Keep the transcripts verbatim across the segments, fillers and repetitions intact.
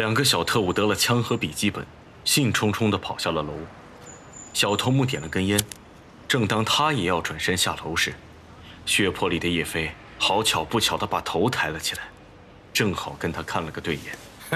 两个小特务得了枪和笔记本，兴冲冲地跑下了楼。小头目点了根烟，正当他也要转身下楼时，血泊里的叶飞好巧不巧地把头抬了起来，正好跟他看了个对眼。 哼，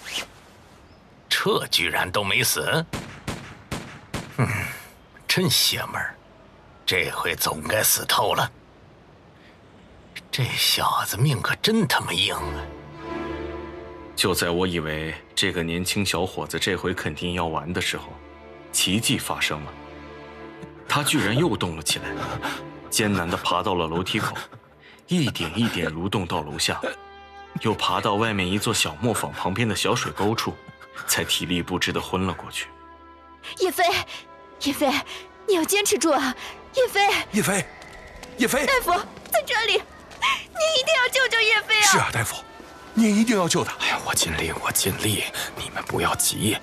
这居然都没死，嗯，真邪门儿，这回总该死透了。这小子命可真他妈硬啊！ 就在我以为这个年轻小伙子这回肯定要完的时候，奇迹发生了，他居然又动了起来，艰难地爬到了楼梯口，一点一点蠕动到楼下，又爬到外面一座小磨坊旁边的小水沟处，才体力不支地昏了过去。 叶飞，叶飞，你要坚持住啊！叶飞， 叶飞，叶飞， 大夫在这里，你一定要救救叶飞啊！ 是啊，大夫，你一定要救他。 哎呀，我尽力，我尽力，你们不要急。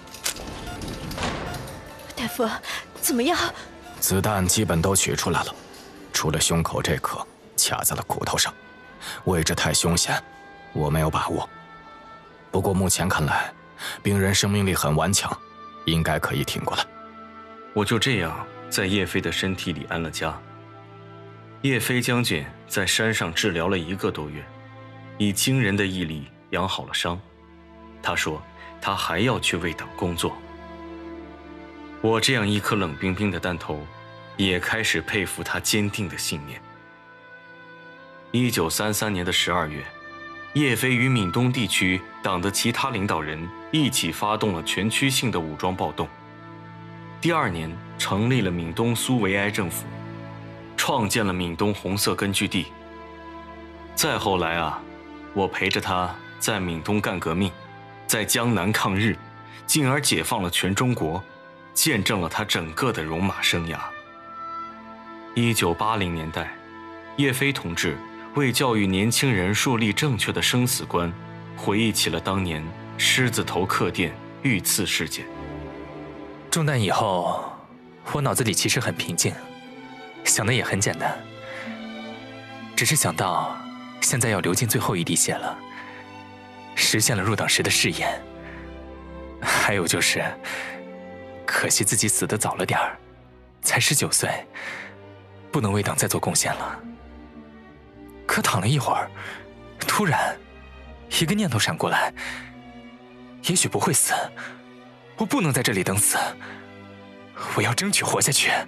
大夫，怎么样？ 子弹基本都取出来了，除了胸口这颗卡在了骨头上，位置太凶险，我没有把握。不过目前看来，病人生命力很顽强，应该可以挺过来。 我就这样在叶飞的身体里安了家。叶飞将军在山上治疗了一个多月，以惊人的毅力养好了伤。他说他还要去为党工作。我这样一颗冷冰冰的弹头，也开始佩服他坚定的信念。一九三三年的十二月，叶飞与闽东地区党的其他领导人一起发动了全区性的武装暴动。第二年，成立了闽东苏维埃政府，创建了闽东红色根据地。再后来啊，我陪着他在闽东干革命，在江南抗日，进而解放了全中国，见证了他整个的戎马生涯。一九八零年代，叶飞同志为教育年轻人树立正确的生死观，回忆起了当年狮子头客店遇刺事件。 中弹以后，我脑子里其实很平静，想的也很简单，只是想到现在要流尽最后一滴血了，实现了入党时的誓言。还有就是，可惜自己死得早了点儿，才十九岁，不能为党再做贡献了。可躺了一会儿，突然一个念头闪过来，也许不会死，我不能在这里等死，我要争取活下去。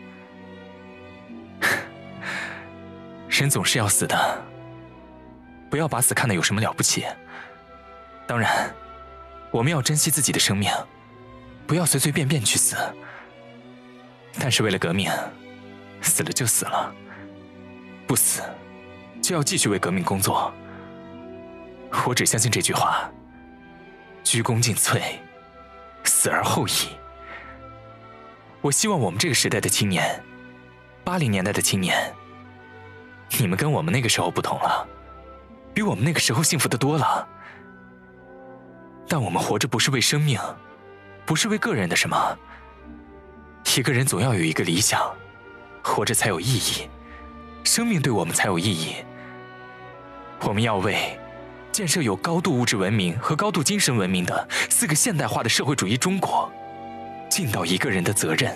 人总是要死的，不要把死看得有什么了不起。当然，我们要珍惜自己的生命，不要随随便便去死。但是为了革命，死了就死了，不死就要继续为革命工作。我只相信这句话：鞠躬尽瘁，死而后已。我希望我们这个时代的青年，八零年代的青年，你们跟我们那个时候不同了，比我们那个时候幸福得多了。但我们活着不是为生命，不是为个人的什么。一个人总要有一个理想，活着才有意义，生命对我们才有意义。我们要为建设有高度物质文明和高度精神文明的四个现代化的社会主义中国尽到一个人的责任。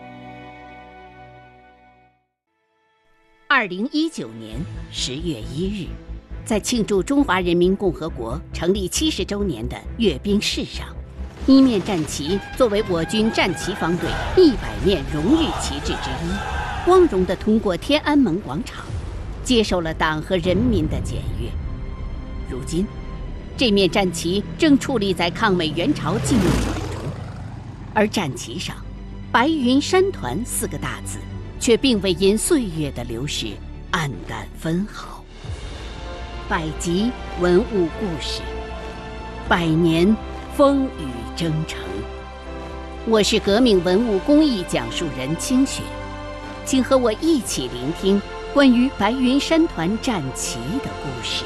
二零一九年十月一日，在庆祝中华人民共和国成立七十周年的阅兵式上，一面战旗作为我军战旗方队一百面荣誉旗帜之一，光荣地通过天安门广场，接受了党和人民的检阅。如今，这面战旗正矗立在抗美援朝纪念馆中，而战旗上“白云山团”四个大字却并未因岁月的流逝黯淡分毫。百集文物故事，百年风雨征程。我是革命文物工艺讲述人清雪，请和我一起聆听关于白云山团战旗的故事。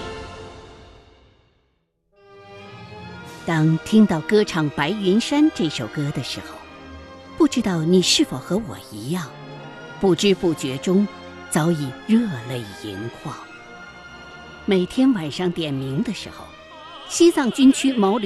当听到歌唱《白云山》这首歌的时候，不知道你是否和我一样，不知不觉中早已热泪盈眶。每天晚上点名的时候，西藏军区毛驴